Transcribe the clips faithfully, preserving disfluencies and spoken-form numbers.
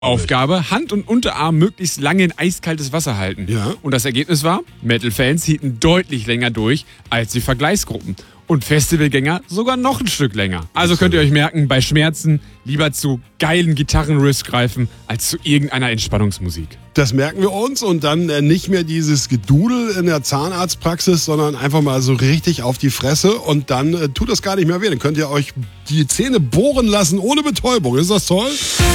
Aufgabe, Hand und Unterarm möglichst lange in eiskaltes Wasser halten. Ja. Und das Ergebnis war, Metal-Fans hielten deutlich länger durch als die Vergleichsgruppen. Und Festivalgänger sogar noch ein Stück länger. Also könnt ihr euch merken, bei Schmerzen lieber zu geilen Gitarrenriffs greifen, als zu irgendeiner Entspannungsmusik. Das merken wir uns und dann äh, nicht mehr dieses Gedudel in der Zahnarztpraxis, sondern einfach mal so richtig auf die Fresse und dann äh, tut das gar nicht mehr weh. Dann könnt ihr euch die Zähne bohren lassen ohne Betäubung. Ist das toll?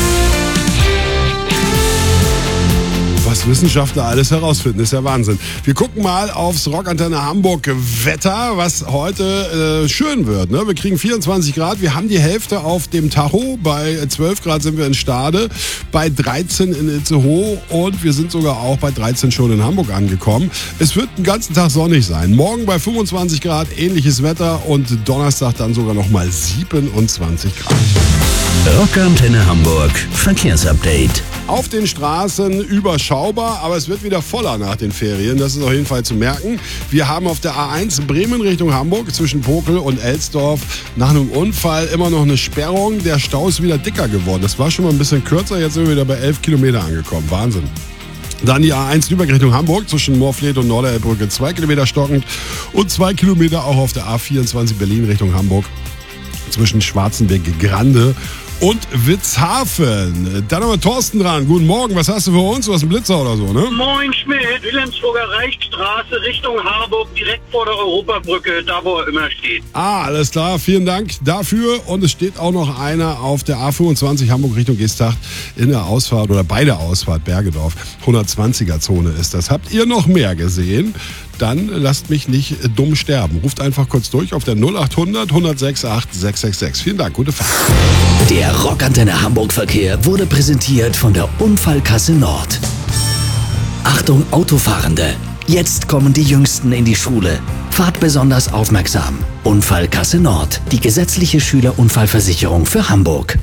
Was Wissenschaftler alles herausfinden, ist ja Wahnsinn. Wir gucken mal aufs Rockantenne Hamburg Wetter, was heute äh, schön wird. Ne? Wir kriegen vierundzwanzig Grad, wir haben die Hälfte auf dem Tacho. Bei zwölf Grad sind wir in Stade, bei dreizehn in Itzehoe und wir sind sogar auch bei dreizehn schon in Hamburg angekommen. Es wird den ganzen Tag sonnig sein. Morgen bei fünfundzwanzig Grad, ähnliches Wetter und Donnerstag dann sogar noch mal siebenundzwanzig Grad. Rockantenne Hamburg Verkehrsupdate. Auf den Straßen überschaubar, aber es wird wieder voller nach den Ferien. Das ist auf jeden Fall zu merken. Wir haben auf der A eins Bremen Richtung Hamburg zwischen Pokel und Elsdorf nach einem Unfall immer noch eine Sperrung. Der Stau ist wieder dicker geworden. Das war schon mal ein bisschen kürzer. Jetzt sind wir wieder bei elf Kilometer angekommen. Wahnsinn. Dann die A eins Lübeck Richtung Hamburg zwischen Moorfleet und Norderelbbrücke zwei Kilometer stockend und zwei Kilometer auch auf der A vierundzwanzig Berlin Richtung Hamburg zwischen Schwarzenberg Grande und Witzhafen. Dann haben wir Thorsten dran. Guten Morgen, was hast du für uns? Du hast einen Blitzer oder so, ne? Moin Schmidt, Wilhelmsburger Reichsstraße Richtung Harburg, direkt vor der Europabrücke, da wo er immer steht. Ah, alles klar, vielen Dank dafür. Und es steht auch noch einer auf der A fünfundzwanzig Hamburg Richtung Geesthacht in der Ausfahrt oder bei der Ausfahrt Bergedorf. hundertzwanziger Zone ist das. Habt ihr noch mehr gesehen? Dann lasst mich nicht dumm sterben. Ruft einfach kurz durch auf der null acht hundert, hundertsechsundachtzig, sechshundertsechsundsechzig. Vielen Dank, gute Fahrt. Der Rockantenne Hamburg Verkehr wurde präsentiert von der Unfallkasse Nord. Achtung Autofahrende, jetzt kommen die Jüngsten in die Schule. Fahrt besonders aufmerksam. Unfallkasse Nord, die gesetzliche Schülerunfallversicherung für Hamburg.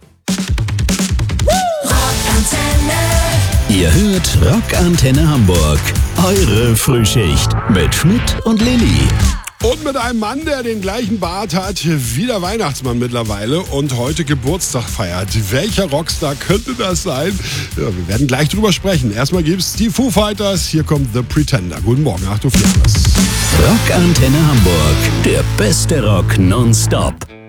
Ihr hört Rockantenne Hamburg, eure Frühschicht mit Schmidt und Lilly. Und mit einem Mann, der den gleichen Bart hat wie der Weihnachtsmann mittlerweile und heute Geburtstag feiert. Welcher Rockstar könnte das sein? Ja, wir werden gleich drüber sprechen. Erstmal gibt's die Foo Fighters. Hier kommt The Pretender. Guten Morgen, acht Uhr vier. Rockantenne Hamburg, der beste Rock nonstop.